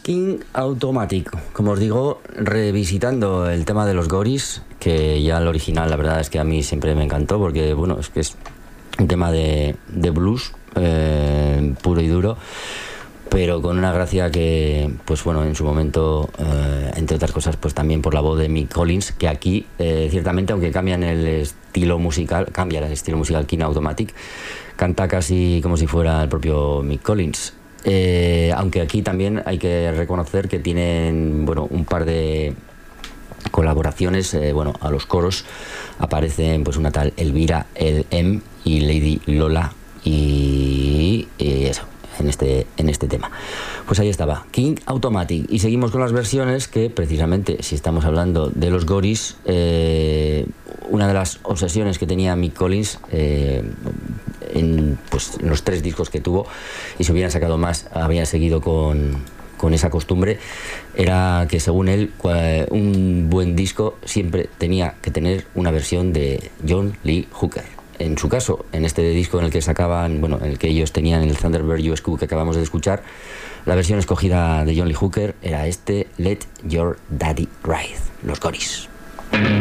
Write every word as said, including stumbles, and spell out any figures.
King Automatic, como os digo, revisitando el tema de los goris, que ya el original la verdad es que a mí siempre me encantó, porque bueno, es que es un tema de, de blues eh, puro y duro, pero con una gracia que, pues bueno, en su momento, eh, entre otras cosas, pues también por la voz de Mick Collins, que aquí, eh, ciertamente, aunque cambian el estilo musical, cambia el estilo musical King Automatic, canta casi como si fuera el propio Mick Collins. Eh, aunque aquí también hay que reconocer que tienen, bueno, un par de colaboraciones, eh, bueno, a los coros aparecen pues una tal Elvira El M y Lady Lola y, y eso en este en este tema. Pues ahí estaba King Automatic, y seguimos con las versiones, que precisamente, si estamos hablando de los goris, eh, una de las obsesiones que tenía Mick Collins, eh, en, pues, en los tres discos que tuvo, y si hubieran sacado más habían seguido con, con esa costumbre, era que, según él, un buen disco siempre tenía que tener una versión de John Lee Hooker. En su caso, en este disco en el que sacaban, bueno, en el que ellos tenían el Thunderbird U S Q que acabamos de escuchar, la versión escogida de John Lee Hooker era este Let Your Daddy Ride, los goris.